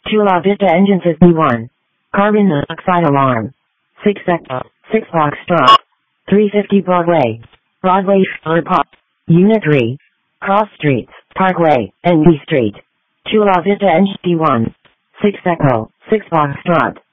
Chula Vista Engine 51. Carbon monoxide alarm. 6 Echo. 6 Foxtrot. 350 Broadway, Pop. Unit 3. Cross Streets, Parkway, and B Street. Chula Vista Engine 51. 6 Echo. 6 Foxtrot.